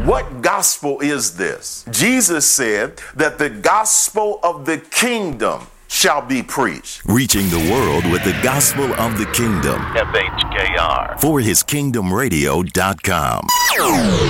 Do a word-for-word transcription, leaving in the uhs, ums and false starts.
What gospel is this? Jesus said that the gospel of the kingdom shall be preached. Reaching the world with the gospel of the kingdom. F H K R. For his kingdom radio dot com.